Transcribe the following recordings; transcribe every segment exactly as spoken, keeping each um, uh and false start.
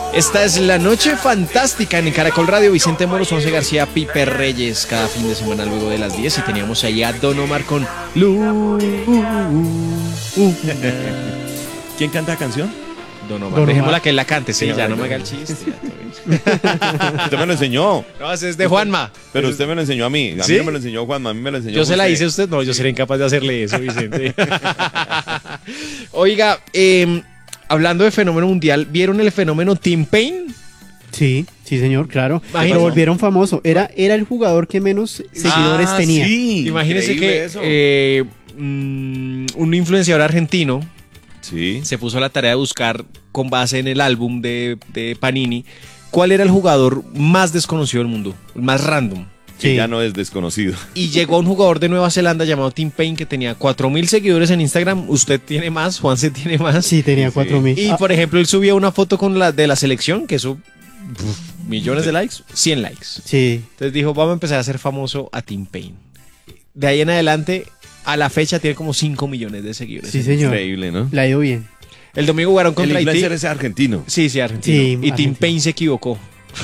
Esta es la noche fantástica en Caracol Radio. Vicente Moros, Once García, Pipe Reyes, cada fin de semana luego de las diez. Y teníamos ahí a Don Omar con Luna. ¿Quién canta la canción? Don Omar, Don dejémosla Omar. que él la cante, sí, Sí, ya no, no no, me haga el no. chiste. ya, todo bien. Usted me lo enseñó. No, ese es de Juanma. Pero usted me lo enseñó a mí. A ¿Sí? mí no me lo enseñó Juanma, a mí me lo enseñó Yo se la José. hice a usted, no, yo sería incapaz de hacerle eso, Vicente. Oiga, eh, hablando de fenómeno mundial, ¿vieron el fenómeno Tim Payne? Sí, sí, señor, claro. Imagínate. Lo volvieron famoso. Era, era el jugador que menos seguidores Ah, tenía. Sí, Imagínese increíble que eso. eh, mm, un influenciador argentino Sí. se puso a la tarea de buscar, con base en el álbum de, de Panini, cuál era el jugador más desconocido del mundo, el más random. Que Sí. ya no es desconocido. Y llegó un jugador de Nueva Zelanda llamado Tim Payne que tenía cuatro mil seguidores en Instagram. Usted tiene más, Juanse tiene más. Sí, tenía Sí, cuatro mil. Y Ah, por ejemplo, él subía una foto con la de la selección, que eso, puf, millones de likes, cien likes. sí. Entonces dijo, vamos a empezar a hacer famoso a Tim Payne. De ahí en adelante, a la fecha tiene como cinco millones de seguidores. Sí, señor. Increíble, ¿no? Le ha ido bien. El domingo jugaron El contra Haití. influencer es argentino. Sí, sí, argentino. Sí, y Tim argentino. Payne se equivocó.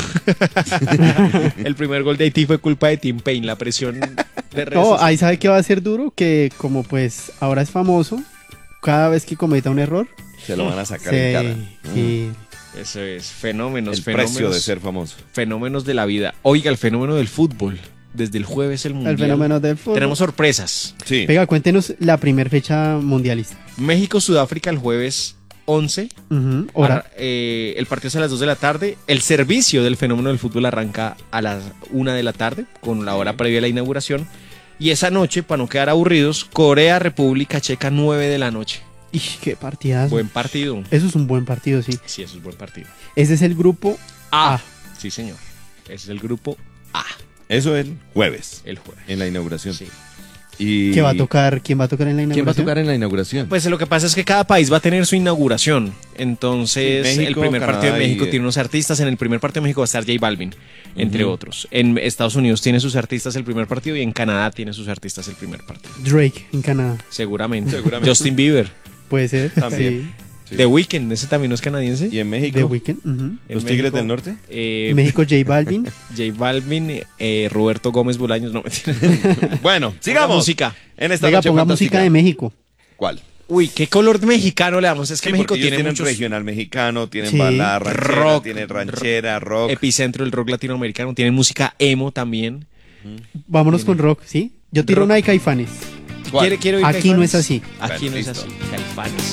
El primer gol de Haití fue culpa de Tim Payne, la presión de redes No, sociales. ahí sabe que va a ser duro, que como pues ahora es famoso, cada vez que cometa un error, Se lo van a sacar se- en cara. sí. Eso es, fenómenos, El fenómenos, precio de ser famoso. fenómenos de la vida. Oiga, el fenómeno del fútbol. Desde el jueves el mundial. El fenómeno del fútbol. Tenemos sorpresas. Sí. Venga, cuéntenos la primer fecha mundialista. México-Sudáfrica el jueves once. Ujú, hora. Arra- eh, el partido es a las dos de la tarde. El servicio del fenómeno del fútbol arranca a las una de la tarde, con la hora previa a la inauguración. Y esa noche, para no quedar aburridos, Corea-República Checa, nueve de la noche. Ish, qué partidazo. Buen partido. Eso es un buen partido, sí. Sí, eso es buen partido. Ese es el grupo A. A. Sí, señor. Ese es el grupo A, Eso el jueves, el jueves. en la inauguración. Sí. Y... que va a tocar. ¿Quién va a tocar en la ¿Quién va a inauguración? tocar en la inauguración? Pues lo que pasa es que cada país va a tener su inauguración. Entonces, Sí, México, el primer partido de Canadá México y- tiene unos artistas. En el primer partido de México va a estar J Balvin, entre Ujú. otros. En Estados Unidos tiene sus artistas el primer partido y en Canadá tiene sus artistas el primer partido. Drake en Canadá. Seguramente. Seguramente. Justin Bieber. Puede ser. También. Sí. The Weeknd, ese también no es canadiense. ¿Y en Sí. México? The Weeknd. ujú. En ¿Los Tigres México, del Norte? eh, En México, J Balvin. J Balvin, eh, Roberto Gómez Bolaños. No, mentira. Bueno, Ponga sigamos. música. En esta Venga, noche ponga fantástica. música de México. ¿Cuál? Uy, ¿qué color mexicano le damos? Es que Sí, México porque ellos tiene tienen muchos... regional mexicano, tienen Sí. balada ranchera, Rock, tienen ranchera, rock. Epicentro del rock latinoamericano. Tienen música emo también. Vámonos con rock, ¿sí? Yo tiro Rock. una de Caifanes. ¿Cuál? ¿Quiere, quiere oír Aquí no Caifanes? es así. Aquí Bueno, no es listo. así. Caifanes.